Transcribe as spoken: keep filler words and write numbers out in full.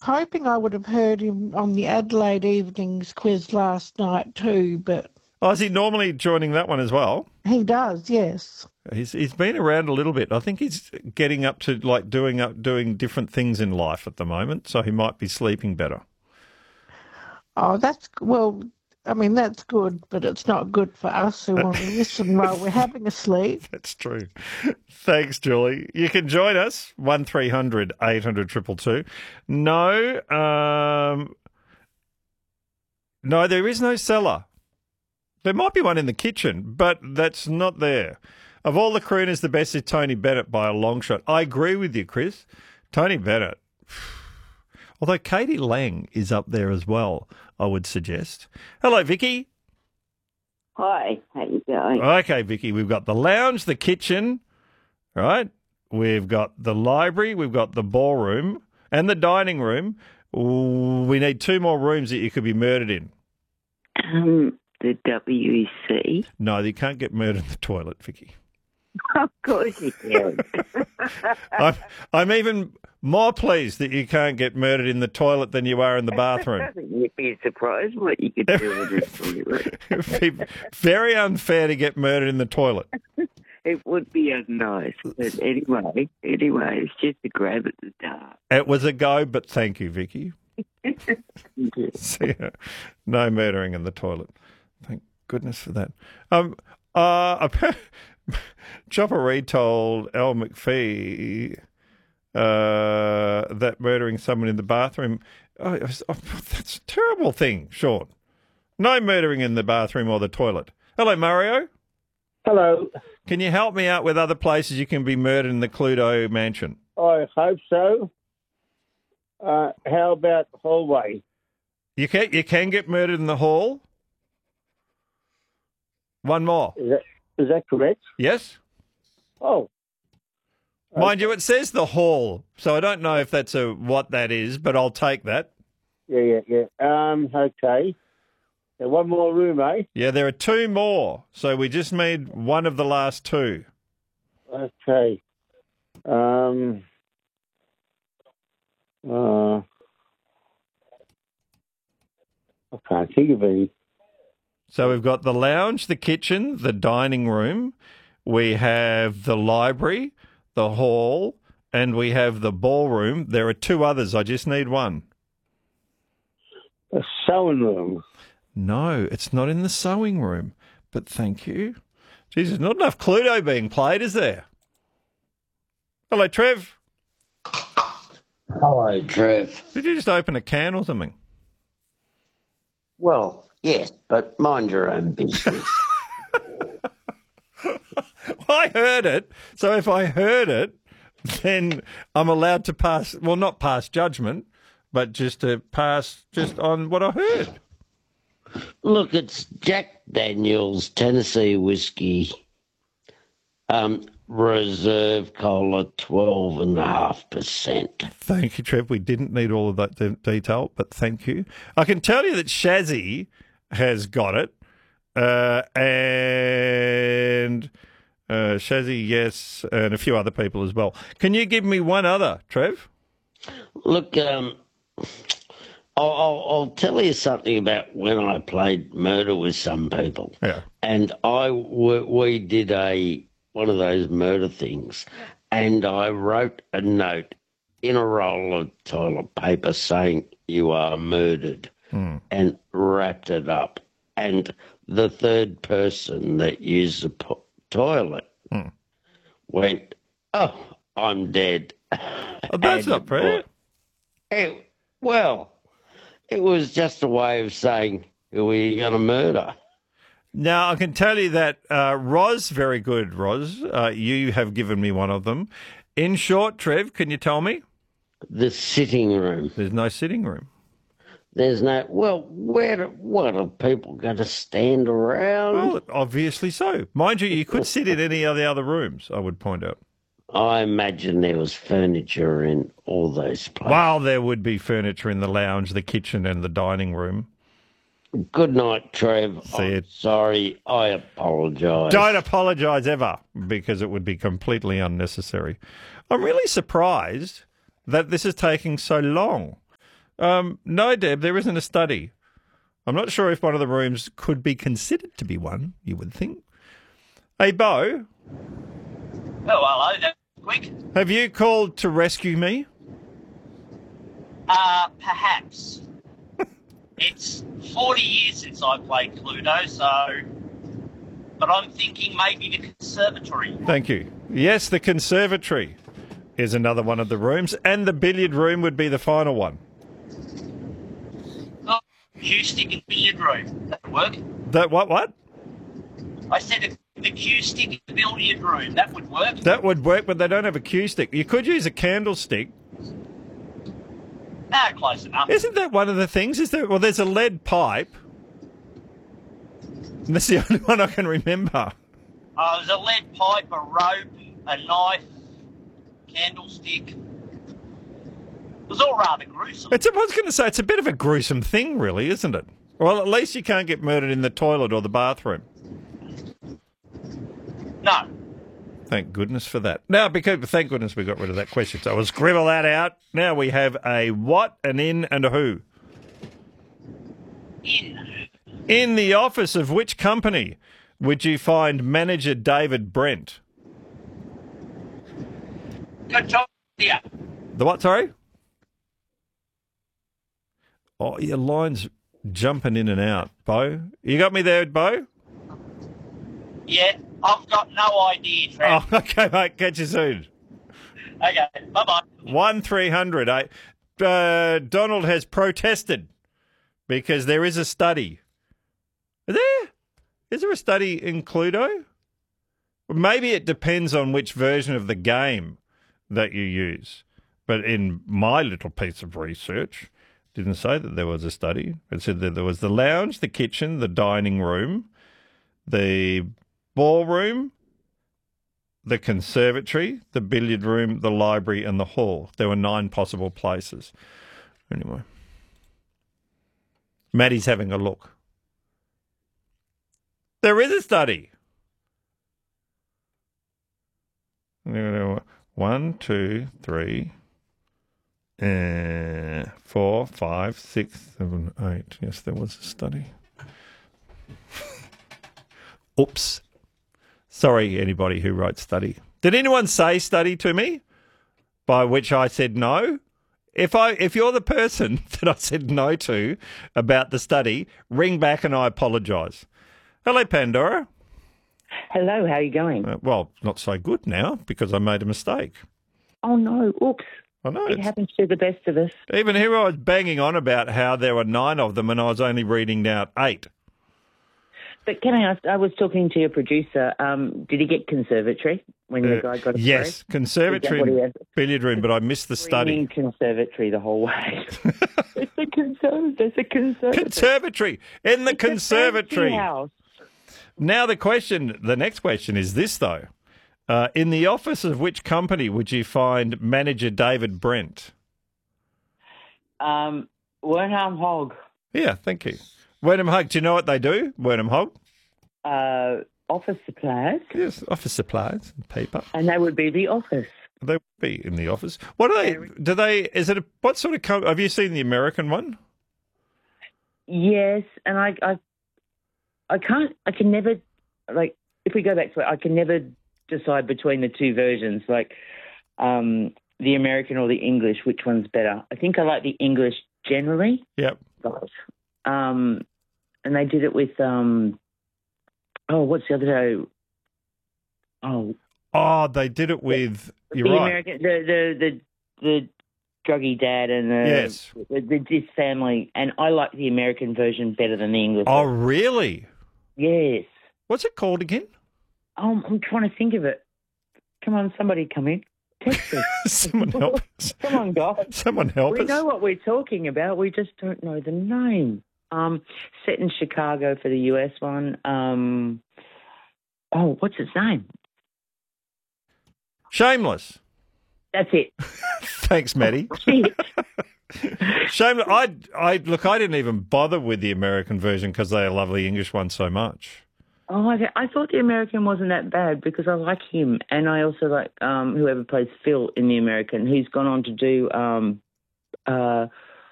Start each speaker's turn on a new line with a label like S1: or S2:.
S1: hoping I would have heard him on the Adelaide Evenings quiz last night too, but
S2: Oh, is he normally joining that one as well?
S1: he does, yes.
S2: He's he's been around a little bit. I think he's getting up to like doing up doing different things in life at the moment, so he might be sleeping better.
S1: Oh, that's, well, I mean, that's good, but it's not good for us who want to listen while we're having a sleep.
S2: That's true. Thanks, Julie. You can join us, one three hundred eight hundred two two two. No, um, no, there is no cellar. There might be one in the kitchen, but that's not there. Of all the crooners, the best is Tony Bennett by a long shot. I agree with you, Chris. Tony Bennett. Although Katie Lang is up there as well, I would suggest. Hello, Vicky.
S3: Hi, how you going?
S2: Okay, Vicky, we've got the lounge, the kitchen, right? We've got the library, we've got the ballroom and the dining room. Ooh, we need two more rooms that you could be murdered in.
S3: Um, the W E C.
S2: No, you can't get murdered in the toilet, Vicky.
S3: Of course you can.
S2: I'm, I'm even more pleased that you can't get murdered in the toilet than you are in the bathroom.
S3: You'd be surprised what you could do with this toilet.
S2: It would be very unfair to get murdered in the toilet.
S3: It would be nice, but anyway, anyway, it's just a grab at the dark.
S2: It was a go, but thank you, Vicky. See ya. No murdering in the toilet. Thank goodness for that. Um, uh, Chopper Reed told Al McPhee uh, that murdering someone in the bathroom, oh, it was, oh, that's a terrible thing, Sean. No murdering in the bathroom or the toilet. Hello, Mario.
S4: Hello.
S2: Can you help me out with other places you can be murdered in the Cluedo mansion?
S4: I hope so. Uh, how about hallway?
S2: You can you can get murdered in the hall. One more.
S4: Is that, is that correct?
S2: Yes.
S4: Oh.
S2: Mind you, it says the hall, so I don't know if that's a what that is, but I'll take that.
S4: Yeah, yeah, yeah. Um, okay. And one more room, eh?
S2: Yeah, there are two more, so we just made one of the last two.
S4: Okay. Um. Uh. I can't think of any.
S2: So we've got the lounge, the kitchen, the dining room. We have the library, the hall, and we have the ballroom. There are two others. I just need one.
S4: A sewing room.
S2: No, it's not in the sewing room, but thank you. Jesus, not enough Cluedo being played, is there? Hello, Trev.
S5: Hello, Trev.
S2: Did you just open a can or something?
S5: Well, yes, but mind your own business.
S2: I heard it. So if I heard it, then I'm allowed to pass, well, not pass judgment, but just to pass just on what I heard.
S5: Look, it's Jack Daniels Tennessee whiskey, um, reserve cola, twelve and a half percent.
S2: Thank you, Trev. We didn't need all of that de- detail, but thank you. I can tell you that Shazzy has got it, uh, and uh, Shazzy, yes, and a few other people as well. Can you give me one other, Trev?
S5: Look, um, I'll, I'll, I'll tell you something about when I played murder with some people.
S2: Yeah.
S5: And I we, we did a one of those murder things, and I wrote a note in a roll of toilet paper saying you are murdered,
S2: mm.
S5: and wrapped it up. And the third person that used the po- toilet
S2: mm.
S5: went, "Oh, I'm dead."
S2: Oh, that's
S5: And
S2: not fair.
S5: It, well, it was just a way of saying, who are you going to murder?
S2: Now, I can tell you that, uh, Roz, very good, Roz. Uh, you have given me one of them. In short, Trev, can you tell me?
S5: The sitting room.
S2: There's no sitting room.
S5: There's no, well, where do, what are people going to stand around?
S2: Well, obviously so. Mind you, you could sit in any of the other rooms, I would point out.
S5: I imagine there was furniture in all those places.
S2: Well, there would be furniture in the lounge, the kitchen, and the dining room.
S5: Good night, Trev.
S2: See
S5: I'm
S2: it.
S5: sorry. I apologise.
S2: Don't apologise ever, because it would be completely unnecessary. I'm really surprised that this is taking so long. Um, no, Deb, there isn't a study. I'm not sure if one of the rooms could be considered to be one, you would think. Hey, Bo.
S6: Oh, hello. That's quick.
S2: Have you called to rescue me?
S6: Uh, perhaps. It's forty years since I played Cluedo, so... But I'm thinking maybe the conservatory.
S2: Thank you. Yes, the conservatory is another one of the rooms, and the billiard room would be the final one.
S6: Oh, cue stick and billiard room. That would work.
S2: That what, what?
S6: I said the cue stick in the billiard room. That would work.
S2: That would work, but they don't have a cue stick. You could use a candlestick.
S6: Ah, close enough.
S2: Isn't that one of the things? Is there? Well, there's a lead pipe. And that's the only one I can remember.
S6: Uh, there's a lead pipe, a rope, a knife, candlestick. It was all rather gruesome.
S2: It's, I was going to say, it's a bit of a gruesome thing, really, isn't it? Well, at least you can't get murdered in the toilet or the bathroom.
S6: No.
S2: Thank goodness for that. Now, because thank goodness we got rid of that question. So I will scribble that out. Now we have a what, an in, and a who.
S6: In.
S2: In the office of which company would you find manager David Brent?
S6: Good job. Yeah.
S2: The what, sorry? Oh, your line's jumping in and out, Bo. You got me there, Bo?
S6: Yeah, I've got no idea, Trev.
S2: Oh, okay, mate. Catch you soon.
S6: Okay, bye-bye.
S2: One three hundred. I, uh, Donald has protested because there is a study. Is there? Is there a study in Cluedo? Maybe it depends on which version of the game that you use. But in my little piece of research, it didn't say that there was a study. It said that there was the lounge, the kitchen, the dining room, the ballroom, the conservatory, the billiard room, the library, and the hall. There were nine possible places. Anyway. Maddie's having a look. There is a study. One, two, three, uh, four, five, six, seven, eight. Yes, there was a study. Oops. Sorry, anybody who wrote study. Did anyone say study to me? By which I said no? If I, if you're the person that I said no to about the study, ring back and I apologise. Hello, Pandora.
S3: Hello, how are you going?
S2: Uh, well, not so good now because I made a mistake.
S3: Oh, no. Oops.
S2: I know.
S3: It
S2: it's-
S3: happens to the best of us.
S2: Even here I was banging on about how there were nine of them and I was only reading out eight.
S3: But can I ask, I was talking to your producer, um, did he get conservatory when the
S2: Uh,
S3: guy got a
S2: yes,
S3: spray?
S2: conservatory
S3: Is that what he
S2: and
S3: has?
S2: billiard room, but I missed the
S3: Screaming
S2: study.
S3: conservatory the whole way. It's a conserv- There's a conservatory.
S2: Conservatory in the
S3: It's a
S2: conservatory.
S3: fancy house.
S2: Now the question, the next question is this though. Uh, in the office of which company would you find manager David Brent?
S3: Um, Wernham Hog.
S2: Yeah, thank you. Wernham Hog, do you know what they do, Wernham Hog?
S3: Uh, office supplies.
S2: Yes, office supplies and paper.
S3: And they would be the office.
S2: They would be in the office. What are they, do they, is it a, what sort of, co- have you seen the American one?
S3: Yes, and I, I, I can't, I can never, like, if we go back to it, I can never decide between the two versions, like um, the American or the English, which one's better. I think I like the English generally.
S2: Yep.
S3: But, um, and they did it with, um, oh, what's the other show? Oh,
S2: Oh, they did it with, you're
S3: the
S2: right.
S3: American, the, the, the, the druggy dad and the,
S2: Yes.
S3: the, the this family, and I like the American version better than the English.
S2: Oh,
S3: version.
S2: really?
S3: Yes.
S2: What's it called again?
S3: Oh, I'm trying to think of it. Come on, somebody come in. Text us.
S2: Someone help us.
S3: Come on, guys.
S2: Someone help
S3: We
S2: us.
S3: know what we're talking about. We just don't know the name. Um, set in Chicago for the U S one. Um, oh, what's its name?
S2: Shameless.
S3: That's it.
S2: Thanks, Maddie.
S3: Shit.
S2: Shameless. I, I look. I didn't even bother with the American version because they love the English one so much.
S3: Oh, I, I thought the American wasn't that bad because I like him, and I also like um, whoever plays Phil in the American. He's gone on to do um, uh,